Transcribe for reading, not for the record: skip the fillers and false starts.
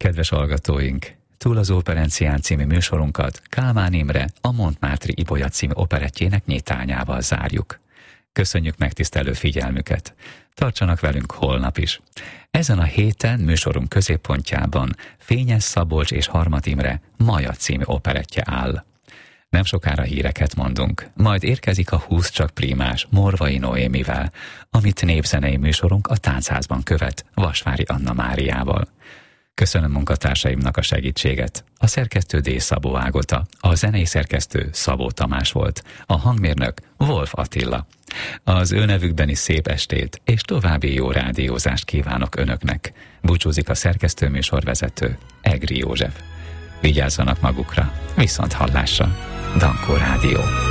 Kedves hallgatóink, Túl az Operencián című műsorunkat Kálmán Imre a Montmartre Ibolya című operettjének nyitányával zárjuk. Köszönjük megtisztelő figyelmüket! Tartsanak velünk holnap is! Ezen a héten műsorunk középpontjában Fényes Szabolcs és Harmat Imre Maja című operettje áll. Nem sokára híreket mondunk, majd érkezik a 20 csak prímás Morvai Noémivel, amit népzenei műsorunk a Táncházban követ Vasvári Anna Máriával. Köszönöm munkatársaimnak a segítséget. A szerkesztő D. Szabó Ágota, a zenei szerkesztő Szabó Tamás volt, a hangmérnök Wolf Attila. Az ő nevükben is szép estét és további jó rádiózást kívánok önöknek. Búcsúzik a szerkesztő műsorvezető Egri József. Vigyázzanak magukra, viszont hallásra. Dankó Rádió.